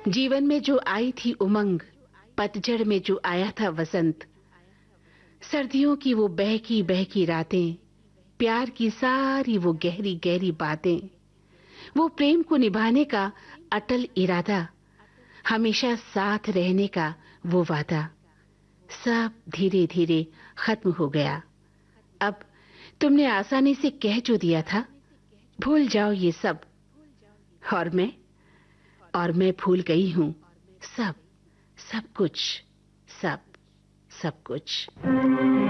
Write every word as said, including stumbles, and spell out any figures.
जीवन में जो आई थी उमंग, पतझड़ में जो आया था वसंत, सर्दियों की वो बहकी बहकी रातें, प्यार की सारी वो गहरी गहरी बातें, वो प्रेम को निभाने का अटल इरादा, हमेशा साथ रहने का वो वादा, सब धीरे धीरे खत्म हो गया। अब तुमने आसानी से कह जो दिया था, भूल जाओ ये सब। और मैं और मैं भूल गई हूँ सब, सब कुछ, सब सब कुछ।